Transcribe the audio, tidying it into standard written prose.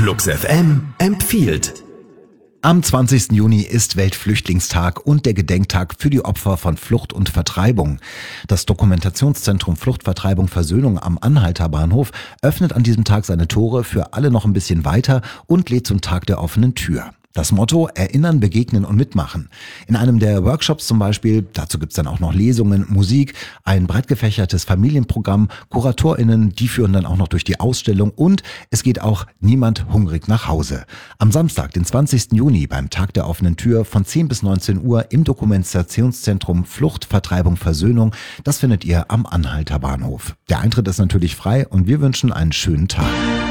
Flux FM empfiehlt. Am 20. Juni ist Weltflüchtlingstag und der Gedenktag für die Opfer von Flucht und Vertreibung. Das Dokumentationszentrum Flucht, Vertreibung, Versöhnung am Anhalter Bahnhof öffnet an diesem Tag seine Tore für alle noch ein bisschen weiter und lädt zum Tag der offenen Tür. Das Motto: Erinnern, begegnen und mitmachen. In einem der Workshops zum Beispiel, dazu gibt's dann auch noch Lesungen, Musik, ein breit gefächertes Familienprogramm, KuratorInnen, die führen dann auch noch durch die Ausstellung und es geht auch niemand hungrig nach Hause. Am Samstag, den 20. Juni, beim Tag der offenen Tür von 10 bis 19 Uhr im Dokumentationszentrum Flucht, Vertreibung, Versöhnung. Das findet ihr am Anhalter Bahnhof. Der Eintritt ist natürlich frei und wir wünschen einen schönen Tag.